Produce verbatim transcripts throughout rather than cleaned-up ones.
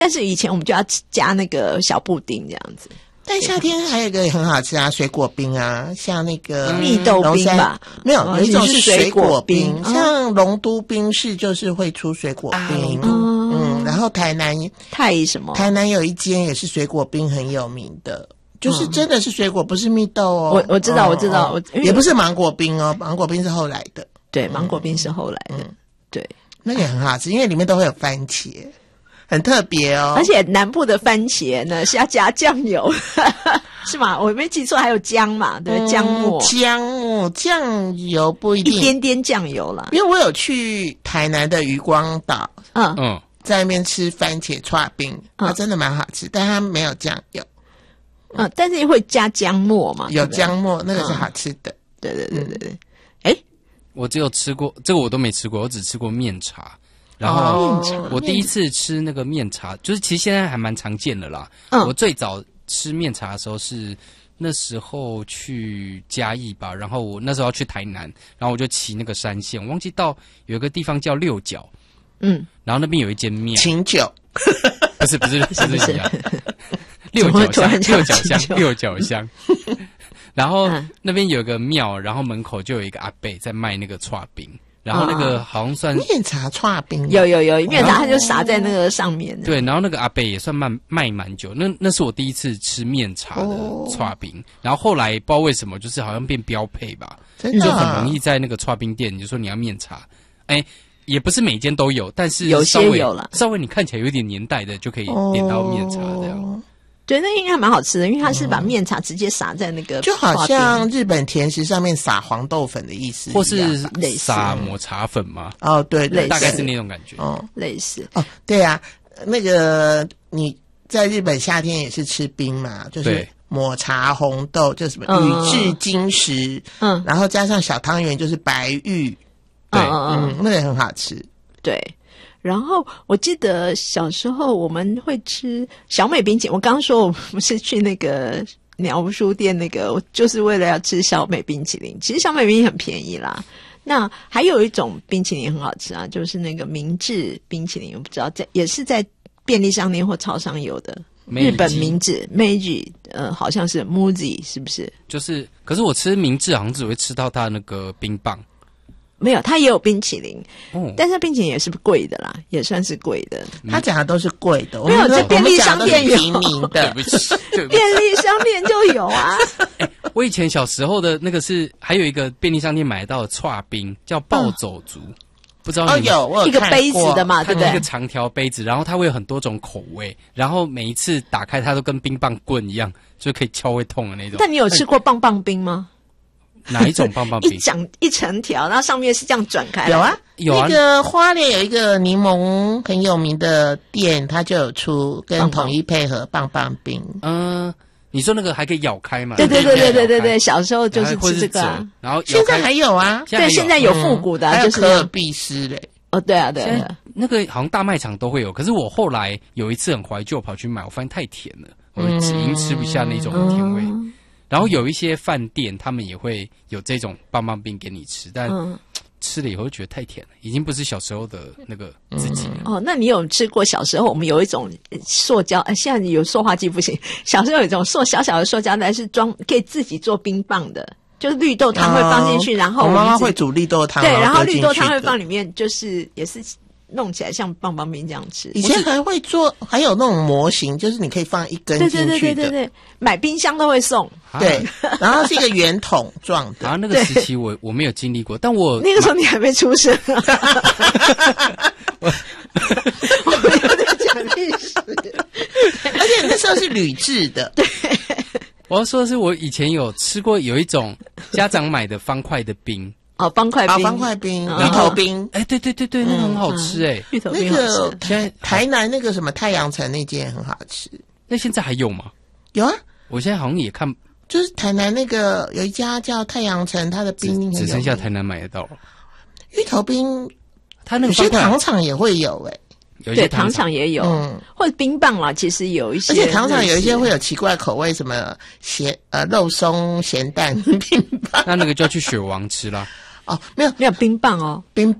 但是以前我们就要加那个小布丁这样子。 但夏天还有一个很好吃啊，水果冰啊，像那个蜜豆冰吧， 没有，有一种是水果冰， 哦、 像龙都冰室就是会出水果冰，啊、嗯，然后台南太什么， 台南有一间也是水果冰很有名的，就是真的是水果，不是蜜豆哦。 我我知道，我知道， 我也不是芒果冰哦，芒果冰是后来的。 对，芒果冰是后来的，嗯、对， 那个也很好吃，因为里面都会有番茄。很特别哦， 而且南部的番茄呢是要加酱油，是吗？我没记错，还有姜嘛，对，嗯、姜末、 姜末、酱油不一定， 一点点酱油啦。 因为我有去台南的渔光岛， 嗯嗯， 在那边吃番茄串冰，它真的蛮好吃，但它没有酱油， 嗯，但是会加姜末嘛， 有姜末，那个是好吃的。 对对对对对，哎、嗯， 我只有吃过这个，我都没吃过，我只吃过面茶。然后我第一次吃那个面茶，就是其实现在还蛮常见的啦。嗯、我最早吃面茶的时候是那时候去嘉义吧，然后我那时候要去台南，然后我就骑那个山线，我忘记到有一个地方叫六角，嗯，然后那边有一间庙， 琴酒， 不是不是不是不是六角乡六角乡六角乡。然后那边有个庙，然后门口就有一个阿伯在卖那个串冰。然后那个好像算面茶串冰， 有有有面茶，它就撒在那个上面。 对，然后那个阿伯也算卖卖蛮久，那那是我第一次吃面茶的串冰。哦、然后后来不知道为什么，就是好像变标配吧， 真的、啊、 就很容易在那个串冰店，你就说你要面茶，哎，也不是每间都有，但是有些有了， 稍微你看起来有点年代的就可以点到面茶这样。哦对，那应该蛮好吃的，因为它是把面茶直接撒在那个， 就好像日本甜食上面撒黄豆粉的意思， 或是撒抹茶粉吗？ 哦，对对， 大概是那种感觉。 哦，类似。 哦，对啊，那个你在日本夏天也是吃冰嘛，就是抹茶红豆，就什么宇治金时，嗯，然后加上小汤圆就是白玉， 对， 嗯，那个很好吃， 对。然后我记得小时候我们会吃小美冰淇淋，我刚刚说我们是去那个鸟屋书店那个，就是为了要吃小美冰淇淋。其实小美冰淇淋很便宜啦。那还有一种冰淇淋很好吃啊，就是那个明治冰淇淋，我不知道在也是在便利商店或超商有的。日本明治 Meiji 呃，好像是 Muji 是不是？ 就是，可是我吃明治好像只会吃到它那个冰棒。 没有，它也有冰淇淋，嗯，但是冰淇淋也是贵的啦，也算是贵的。 他讲的都是贵的， 没有在便利商店有， 平民的， 对不起， 便利商店就有啊。 欸、我以前小时候的那个是还有一个便利商店买到的剉冰，叫暴走族，嗯、不知道你哦有，我有一个杯子的嘛，对不对？ 一个长条杯子，然后它会有很多种口味，然后每一次打开它都跟冰棒棍一样，就可以敲会痛的那种。 但你有吃过棒棒冰吗？ 哪一种棒棒冰？ 一整一长条，然后上面是这样转开。 有啊， 有啊。 那个花莲有一个柠檬很有名的店，它就有出跟统一配合棒棒冰。 嗯、呃，你说那个还可以咬开嘛？ 对对对对对对对，小时候就是吃这个、啊。 然后现在还有啊， 对，现在有复古的、啊， 嗯、 就是可尔必斯嘞。 哦，对啊，对啊， 那个好像大卖场都会有。可是我后来有一次很怀旧，跑去买，我发现太甜了，我已经吃不下那种甜味。嗯然后有一些饭店，他们也会有这种棒棒冰给你吃，但吃了以后就觉得太甜了，已经不是小时候的那个自己了。 哦，那你有吃过小时候我们有一种塑胶，现在有塑化剂不行，小时候有一种塑小小的塑胶袋是装可以自己做冰棒的，就是绿豆汤会放进去，哦、然后我妈妈会煮绿豆汤， 对，然后绿豆汤会放里面，就是也是。弄起来像棒棒冰这样吃， 以前还会做，还有那种模型，就是你可以放一根进去的。 对对对对对对，买冰箱都会送。 对，然后是一个圆筒状的。 啊，那个时期我我没有经历过，但我那个时候你还没出生、啊。我我们有点讲历史， 而且那时候是铝制的。 对， 我要说的是，我以前有吃过有一种家长买的方块的冰。 哦，方块冰， 哦、方块冰，芋头冰， 哎，对对对对，那个很好吃哎、欸， 芋头冰好吃。 那个台台南那个什么太阳城那间很好吃， 那现在还有吗？ 有啊， 我现在好像也看， 就是台南那个有一家叫太阳城，它的冰只剩下台南买得到了。 芋头冰， 它那个有些糖厂也会有哎、 欸， 对，糖厂也有，嗯，或者冰棒啦，其实有一些， 而且糖厂有一些会有奇怪口味，什么咸呃肉松咸蛋冰棒， 那那个就要去雪王吃啦。 哦，没有没有冰棒哦， 冰棒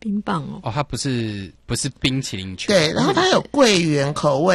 冰棒哦。 哦，它不是不是冰淇淋球。 对，然后它有桂圆口味。